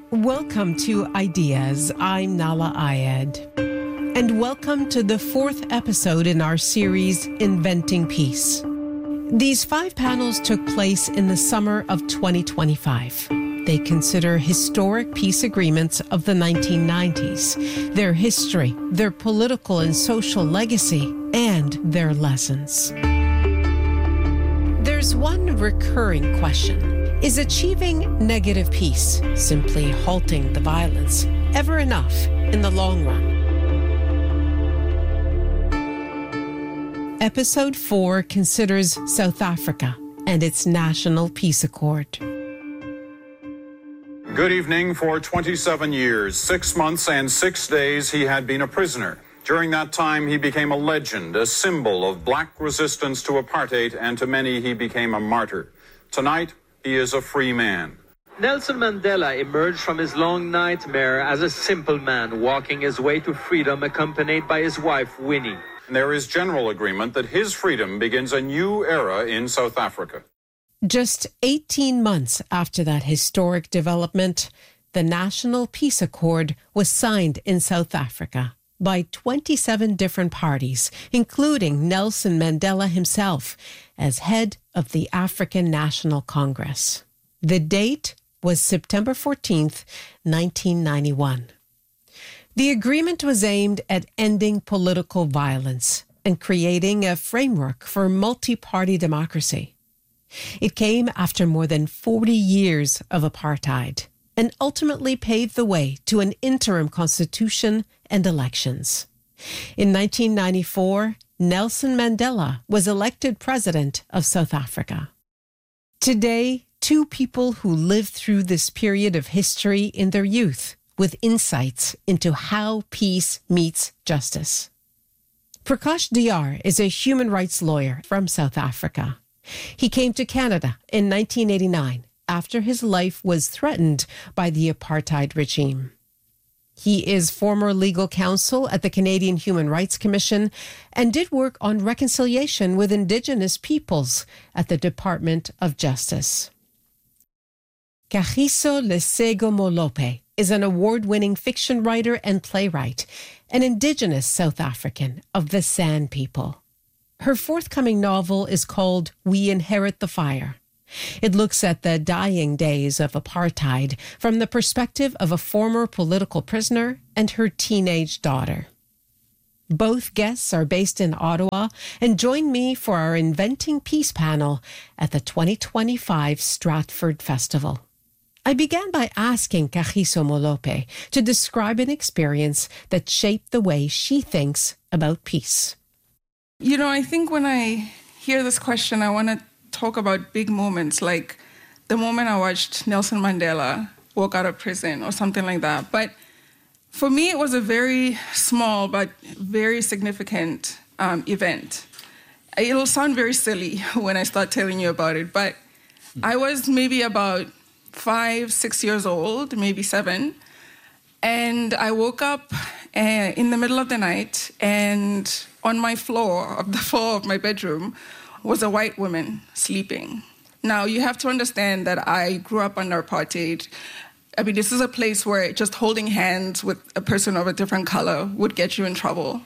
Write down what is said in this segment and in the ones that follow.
Welcome to Ideas. I'm Nala Ayed. And welcome to the fourth episode in our series, Inventing Peace. These 5 panels took place in the summer of 2025. They consider historic peace agreements of the 1990s, their history, their political and social legacy, and their lessons. There's one recurring question. Is achieving negative peace, simply halting the violence, ever enough in the long run? Episode 4 considers South Africa and its National Peace Accord. Good evening. For 27 years, 6 months and 6 days, he had been a prisoner. During that time, he became a legend, a symbol of black resistance to apartheid, and to many, he became a martyr. Tonight, he is a free man. Nelson Mandela emerged from his long nightmare as a simple man walking his way to freedom, accompanied by his wife, Winnie. There is general agreement that his freedom begins a new era in South Africa. Just 18 months after that historic development, the National Peace Accord was signed in South Africa by 27 different parties, including Nelson Mandela himself as head of the African National Congress. The date was September 14th, 1991. The agreement was aimed at ending political violence and creating a framework for multi-party democracy. It came after more than 40 years of apartheid and ultimately paved the way to an interim constitution and elections. In 1994, Nelson Mandela was elected president of South Africa. Today, 2 people who lived through this period of history in their youth with insights into how peace meets justice. Prakash Diyar is a human rights lawyer from South Africa. He came to Canada in 1989 after his life was threatened by the apartheid regime. He is former legal counsel at the Canadian Human Rights Commission and did work on reconciliation with Indigenous peoples at the Department of Justice. Kagiso Lesego Molope is an award-winning fiction writer and playwright, an Indigenous South African of the San people. Her forthcoming novel is called We Inherit the Fire. It looks at the dying days of apartheid from the perspective of a former political prisoner and her teenage daughter. Both guests are based in Ottawa and join me for our Inventing Peace panel at the 2025 Stratford Festival. I began by asking Kagiso Molope to describe an experience that shaped the way she thinks about peace. You know, I think when I hear this question, I want to talk about big moments, like the moment I watched Nelson Mandela walk out of prison or something like that. But for me, it was a very small but very significant event. It'll sound very silly when I start telling you about it, but I was maybe about 5, 6 years old, maybe 7, and I woke up in the middle of the night, and on my floor of my bedroom was a white woman sleeping. Now, you have to understand that I grew up under apartheid. I mean, this is a place where just holding hands with a person of a different color would get you in trouble.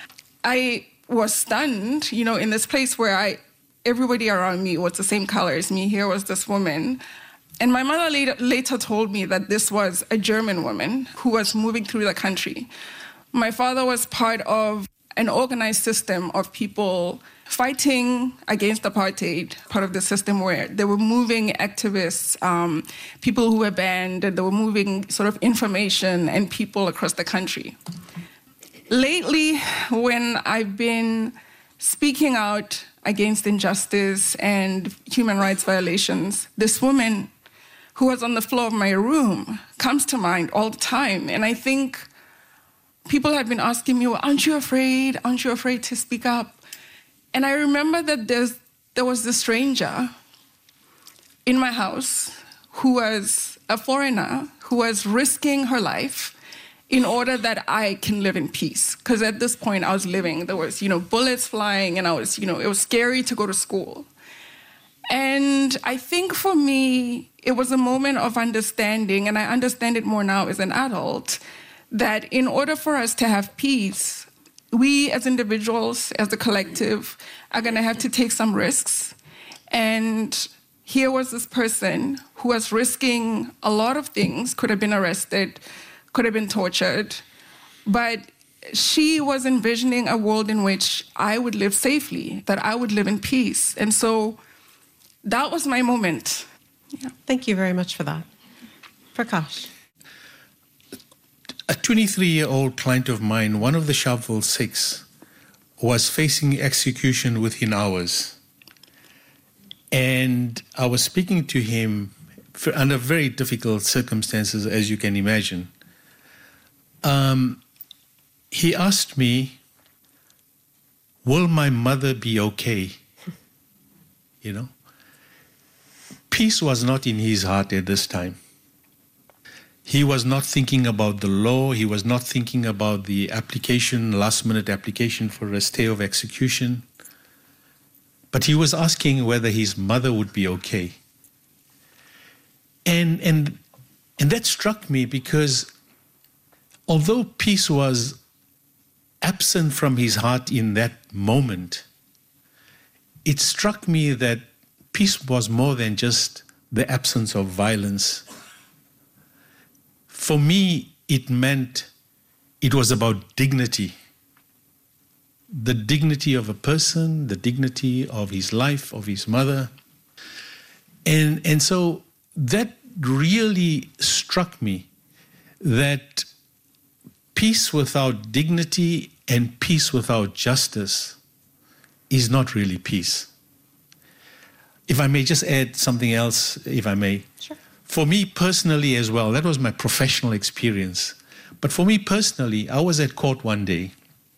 I was stunned, you know, in this place where everybody around me was the same color as me. Here was this woman. And my mother later told me that this was a German woman who was moving through the country. My father was part of an organized system of people fighting against apartheid, part of the system where they were moving activists, people who were banned, and they were moving sort of information and people across the country. Lately, when I've been speaking out against injustice and human rights violations, this woman who was on the floor of my room comes to mind all the time. And I think people have been asking me, well, aren't you afraid? Aren't you afraid to speak up? And I remember that there was this stranger in my house who was a foreigner, who was risking her life in order that I can live in peace. Because at this point I was living, there was, bullets flying, and I was, it was scary to go to school. And I think for me, it was a moment of understanding, and I understand it more now as an adult, that in order for us to have peace, we as individuals, as a collective, are going to have to take some risks. And here was this person who was risking a lot of things, could have been arrested, could have been tortured, but she was envisioning a world in which I would live safely, that I would live in peace. And so that was my moment. Yeah. Thank you very much for that. Prakash. A 23-year-old client of mine, one of the Sharpeville Six, was facing execution within hours. And I was speaking to him under very difficult circumstances, as you can imagine. He asked me, will my mother be okay? You know? Peace was not in his heart at this time. He was not thinking about the law. He was not thinking about the application, last-minute application for a stay of execution. But he was asking whether his mother would be okay. And that struck me because although peace was absent from his heart in that moment, it struck me that peace was more than just the absence of violence. For me, it meant it was about dignity. The dignity of a person, the dignity of his life, of his mother. And so that really struck me, that peace without dignity and peace without justice is not really peace. If I may just add something else, if I may. Sure. For me personally as well, that was my professional experience. But for me personally, I was at court one day,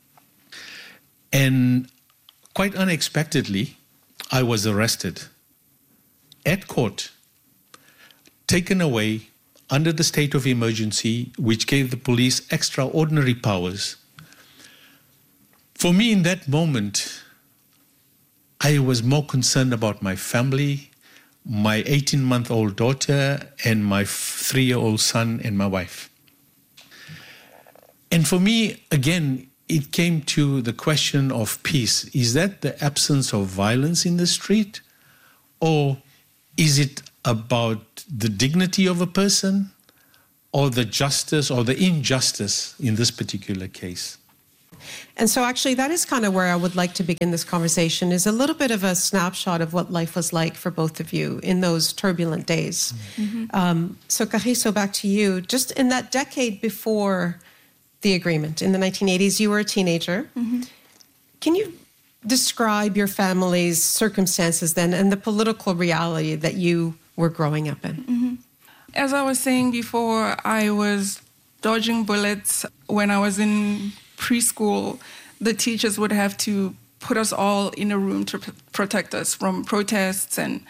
and quite unexpectedly, I was arrested at court, taken away under the state of emergency, which gave the police extraordinary powers. For me, in that moment, I was more concerned about my family, my 18-month-old daughter, and my 3-year-old son and my wife. And for me, again, it came to the question of peace. Is that the absence of violence in the street? Or is it about the dignity of a person, or the justice or the injustice in this particular case? And so actually that is kind of where I would like to begin this conversation, is a little bit of a snapshot of what life was like for both of you in those turbulent days. Mm-hmm. So Kagiso, back to you. Just in that decade before the agreement, in the 1980s, you were a teenager. Mm-hmm. Can you describe your family's circumstances then and the political reality that you were growing up in? Mm-hmm. As I was saying before, I was dodging bullets. When I was in preschool, the teachers would have to put us all in a room to protect us from protests and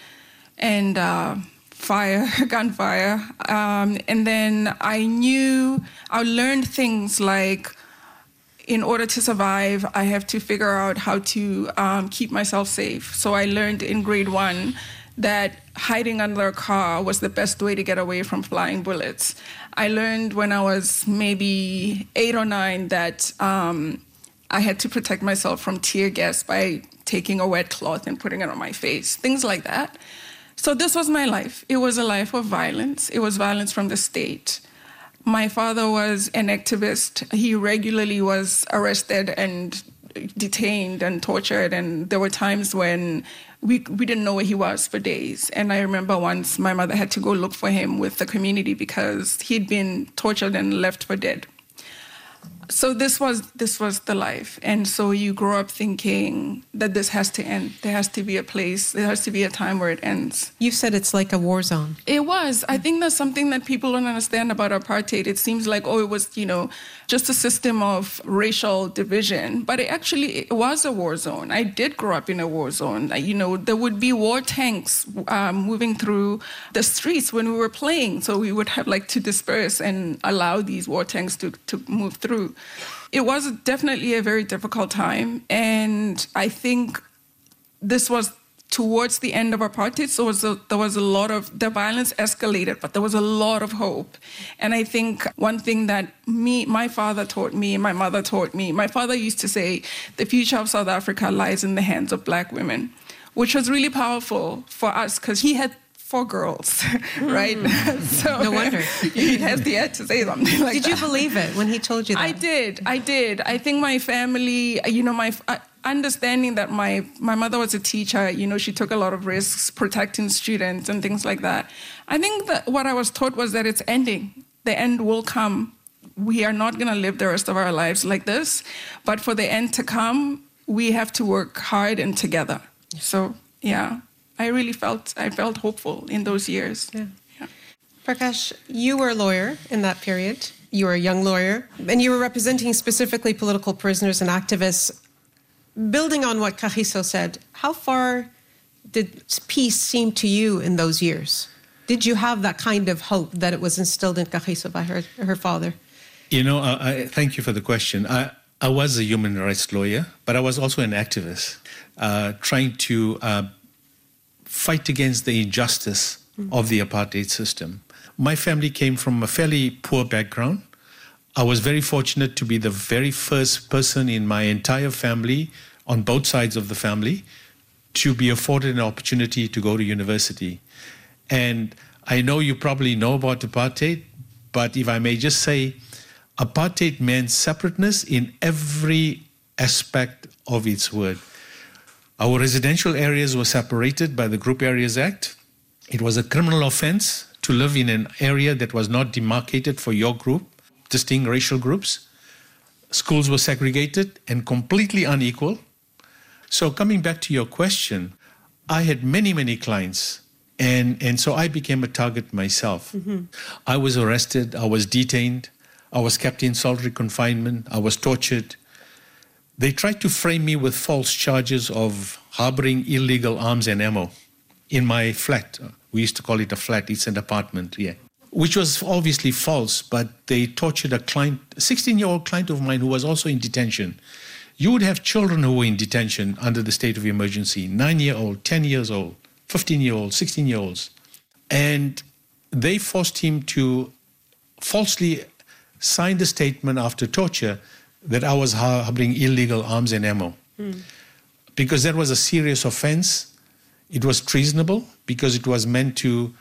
fire, gunfire. And then I learned things like, in order to survive, I have to figure out how to keep myself safe. So I learned in grade 1 that hiding under a car was the best way to get away from flying bullets. I learned when I was maybe 8 or 9 that I had to protect myself from tear gas by taking a wet cloth and putting it on my face, things like that. So this was my life. It was a life of violence. It was violence from the state. My father was an activist. He regularly was arrested and detained and tortured, and there were times when we didn't know where he was for days. And I remember once my mother had to go look for him with the community because he'd been tortured and left for dead. So this was the life. And so you grow up thinking that this has to end. There has to be a place, there has to be a time where it ends. You said it's like a war zone. It was. I think that's something that people don't understand about apartheid. It seems like, it was, just a system of racial division. But it was a war zone. I did grow up in a war zone. There would be war tanks moving through the streets when we were playing. So we would have to disperse and allow these war tanks to move through. It was definitely a very difficult time. And I think this was towards the end of apartheid, so there was a lot of, the violence escalated, but there was a lot of hope. And I think one thing that my father taught me, my mother taught me, my father used to say, the future of South Africa lies in the hands of Black women, which was really powerful for us because he had 4 girls, right? So no wonder. He had to say something like that. Did you believe it when he told you that? I did. I think my family, understanding that my mother was a teacher, she took a lot of risks protecting students and things like that. I think that what I was taught was that it's ending. The end will come. We are not going to live the rest of our lives like this. But for the end to come, we have to work hard and together. So, yeah. I felt hopeful in those years. Yeah. Prakash, you were a lawyer in that period. You were a young lawyer, and you were representing specifically political prisoners and activists. Building on what Kagiso said, how far did peace seem to you in those years? Did you have that kind of hope that it was instilled in Kagiso by her father? Thank you for the question. I was a human rights lawyer, but I was also an activist, trying to fight against the injustice of the apartheid system. My family came from a fairly poor background. I was very fortunate to be the very first person in my entire family, on both sides of the family, to be afforded an opportunity to go to university. And I know you probably know about apartheid, but if I may just say, apartheid meant separateness in every aspect of its word. Our residential areas were separated by the Group Areas Act. It was a criminal offense to live in an area that was not demarcated for your group, distinct racial groups. Schools were segregated and completely unequal. So coming back to your question, I had many, many clients, and so I became a target myself. Mm-hmm. I was arrested, I was detained, I was kept in solitary confinement, I was tortured. They tried to frame me with false charges of harboring illegal arms and ammo in my flat. We used to call it a flat, it's an apartment, yeah. Which was obviously false, but they tortured a 16-year-old client of mine who was also in detention. You would have children who were in detention under the state of emergency, 9-year-old, 10 years old, 15-year-old, 16-year-olds. And they forced him to falsely sign the statement after torture that I was harboring illegal arms and ammo. Because that was a serious offense. It was treasonable because it was meant to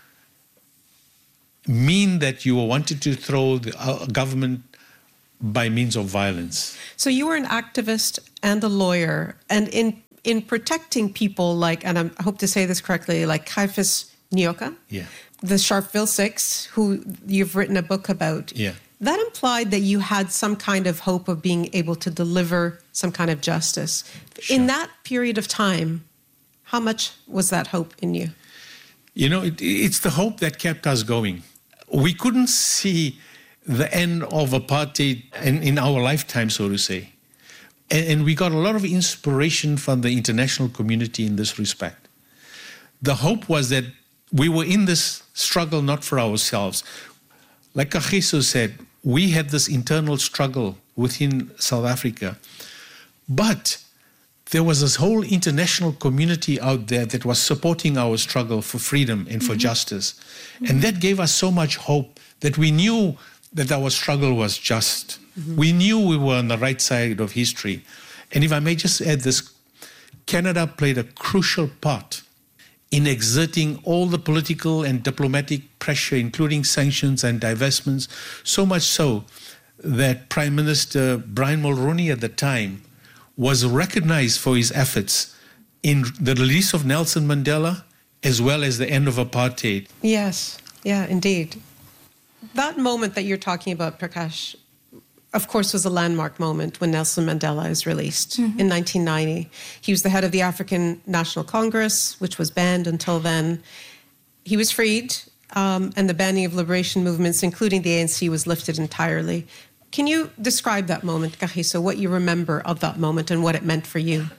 mean that you wanted to throw the government by means of violence. So you were an activist and a lawyer, and in protecting people like, and I hope to say this correctly, like Caiphus Nyoka, the Sharpeville Six, who you've written a book about. Yeah. That implied that you had some kind of hope of being able to deliver some kind of justice. Sure. In that period of time, how much was that hope in you? It's the hope that kept us going. We couldn't see the end of apartheid in our lifetime, so to say. And we got a lot of inspiration from the international community in this respect. The hope was that we were in this struggle not for ourselves. Like Kagiso said, we had this internal struggle within South Africa. But there was this whole international community out there that was supporting our struggle for freedom and for justice. And that gave us so much hope that we knew that our struggle was just. We knew we were on the right side of history. And if I may just add this, Canada played a crucial part in exerting all the political and diplomatic pressure, including sanctions and divestments, so much so that Prime Minister Brian Mulroney at the time was recognized for his efforts in the release of Nelson Mandela as well as the end of apartheid. Yes, yeah, indeed. That moment that you're talking about, Prakash, of course, was a landmark moment when Nelson Mandela is released in 1990. He was the head of the African National Congress, which was banned until then. He was freed, and the banning of liberation movements, including the ANC, was lifted entirely. Can you describe that moment, Kagiso, what you remember of that moment and what it meant for you?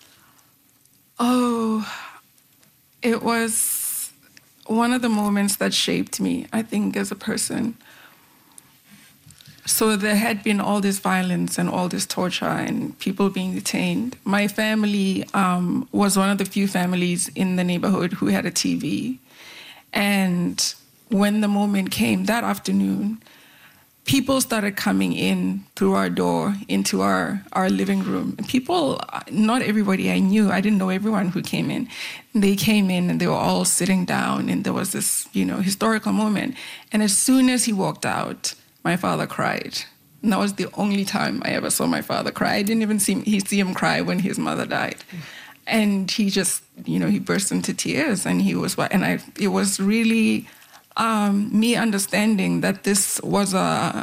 Oh, it was one of the moments that shaped me, I think, as a person. So there had been all this violence and all this torture and people being detained. My family was one of the few families in the neighborhood who had a TV. And when the moment came that afternoon, people started coming in through our door into our living room. People, not everybody I knew, I didn't know everyone who came in. They came in and they were all sitting down, and there was this, historical moment. And as soon as he walked out, my father cried. And that was the only time I ever saw my father cry. I didn't even see him cry when his mother died. And he just, he burst into tears, and it was really me understanding that this was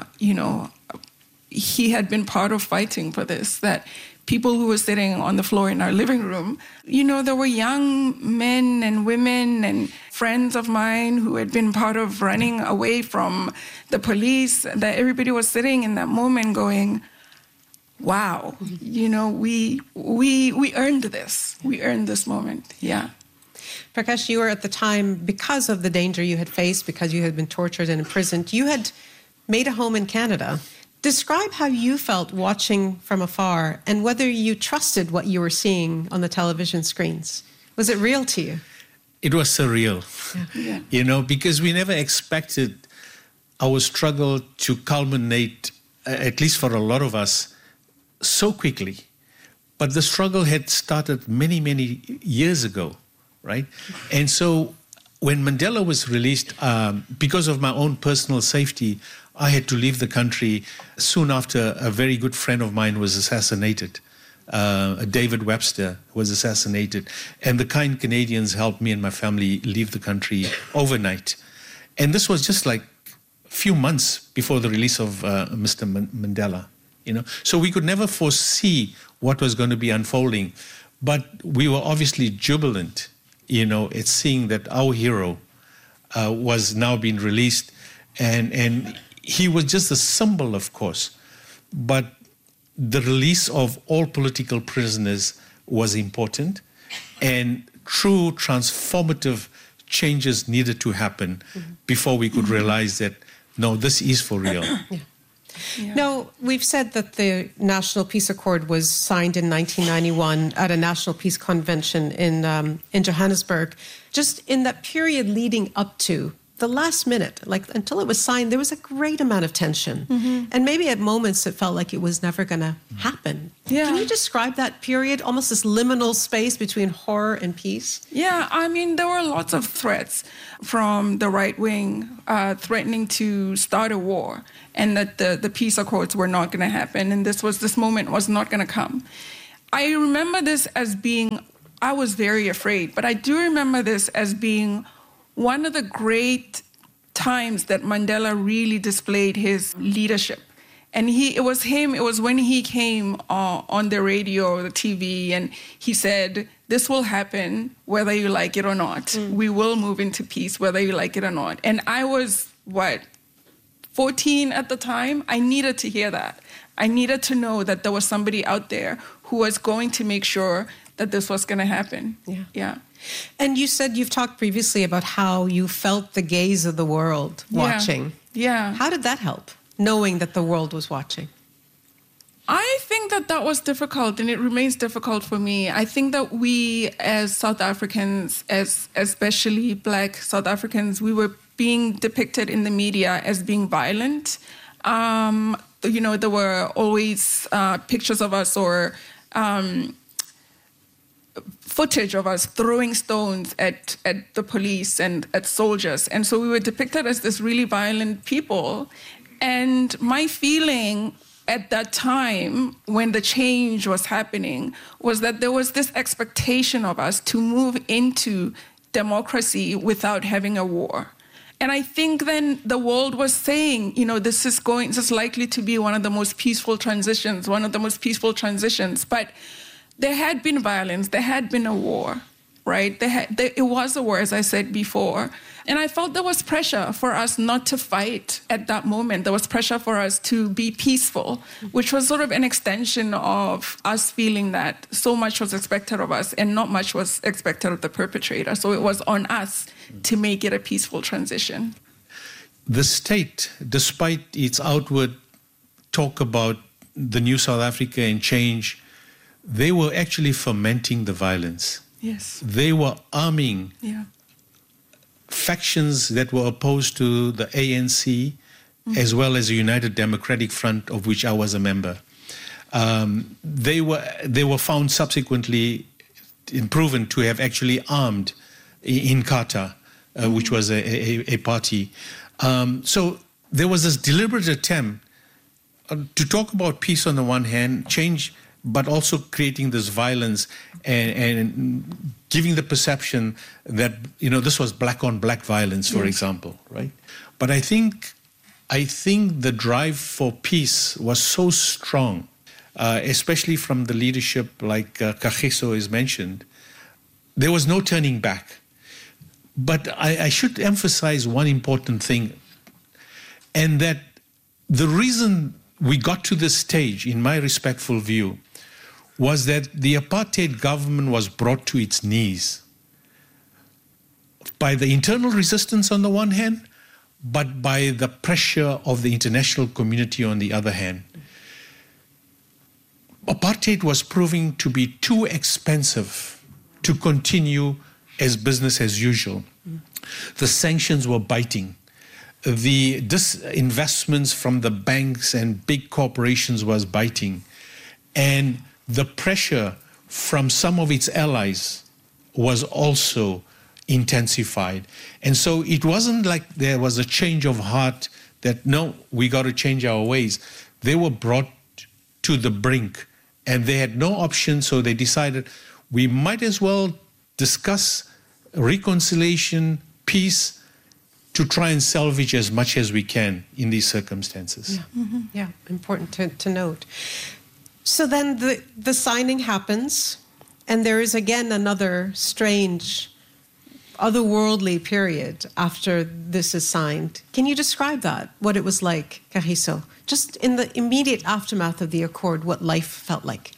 he had been part of fighting for this, that people who were sitting on the floor in our living room, there were young men and women and friends of mine who had been part of running away from the police, that everybody was sitting in that moment going, wow, we earned this. We earned this moment, yeah. Prakash, you were at the time, because of the danger you had faced, because you had been tortured and imprisoned, you had made a home in Canada. Describe how you felt watching from afar and whether you trusted what you were seeing on the television screens. Was it real to you? It was surreal, Yeah. Because we never expected our struggle to culminate, at least for a lot of us, so quickly. But the struggle had started many, many years ago, right? And so when Mandela was released, because of my own personal safety, I had to leave the country soon after a very good friend of mine was assassinated. David Webster was assassinated. And the kind Canadians helped me and my family leave the country overnight. And this was just like a few months before the release of Mr. Mandela. So we could never foresee what was going to be unfolding. But we were obviously jubilant, at seeing that our hero was now being released. And he was just a symbol, of course. But the release of all political prisoners was important. And true transformative changes needed to happen before we could realize that, no, this is for real. Yeah. Now, we've said that the National Peace Accord was signed in 1991 at a National Peace Convention in Johannesburg. Just in that period leading up to the last minute, until it was signed, there was a great amount of tension. Mm-hmm. And maybe at moments it felt like it was never going to happen. Yeah. Can you describe that period, almost this liminal space between horror and peace? Yeah, there were lots of threats from the right wing threatening to start a war, and that the peace accords were not going to happen, and this moment was not going to come. I remember this as being, I was very afraid, but I do remember this as being one of the great times that Mandela really displayed his leadership. And it was when he came on the radio or the TV, and he said, this will happen whether you like it or not. We will move into peace whether you like it or not. And I was, 14 at the time? I needed to hear that. I needed to know that there was somebody out there who was going to make sure that this was going to happen. Yeah. And you said you've talked previously about how you felt the gaze of the world watching. Yeah. How did that help, knowing that the world was watching? I think that was difficult, and it remains difficult for me. I think that we as South Africans, especially Black South Africans, we were being depicted in the media as being violent. There were always pictures of us or footage of us throwing stones at the police and at soldiers. And so we were depicted as this really violent people. And my feeling at that time, when the change was happening, was that there was this expectation of us to move into democracy without having a war. And I think then the world was saying, this is likely to be one of the most peaceful transitions. But there had been violence, there had been a war, right? It was a war, as I said before. And I felt there was pressure for us not to fight at that moment. There was pressure for us to be peaceful, which was sort of an extension of us feeling that so much was expected of us and not much was expected of the perpetrator. So it was on us to make it a peaceful transition. The state, despite its outward talk about the new South Africa and change, they were actually fomenting the violence. Yes. They were arming Yeah. factions that were opposed to the ANC, as well as the United Democratic Front, of which I was a member. They were found subsequently proven to have actually armed Inkatha, which was a party. So there was this deliberate attempt to talk about peace on the one hand, change, but also creating this violence and giving the perception that, this was black on black violence, for example, right? But I think the drive for peace was so strong, especially from the leadership like Kagiso is mentioned, there was no turning back. But I should emphasize one important thing, and that the reason we got to this stage, in my respectful view, was that the apartheid government was brought to its knees by the internal resistance on the one hand, but by the pressure of the international community on the other hand. Apartheid was proving to be too expensive to continue as business as usual. The sanctions were biting. The disinvestments from the banks and big corporations was biting. And the pressure from some of its allies was also intensified. And so it wasn't like there was a change of heart that, no, we got to change our ways. They were brought to the brink and they had no option, so they decided we might as well discuss reconciliation, peace, to try and salvage as much as we can in these circumstances. Yeah, yeah, important to note. So then the signing happens, and there is again another strange, otherworldly period after this is signed. Can you describe that, what it was like, Kagiso? Just in the immediate aftermath of the Accord, what life felt like?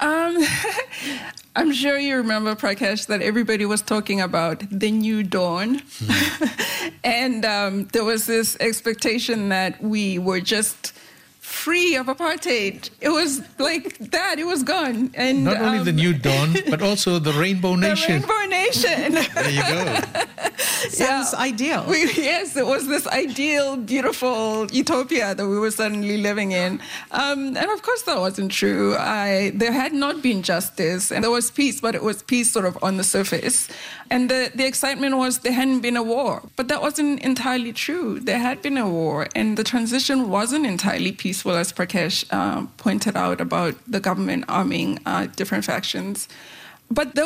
I'm sure you remember, Prakash, that everybody was talking about the new dawn. And there was this expectation that we were just free of apartheid. It was like that. It was gone. And not only the new dawn, but also the Rainbow Nation. The Rainbow Nation. There you go. Sounds ideal. Yes, it was this ideal, beautiful utopia that we were suddenly living in. And of course that wasn't true. There had not been justice, and there was peace, but it was peace sort of on the surface. And the excitement was there hadn't been a war. But that wasn't entirely true. There had been a war, and the transition wasn't entirely peaceful, as Prakash pointed out about the government arming different factions. But there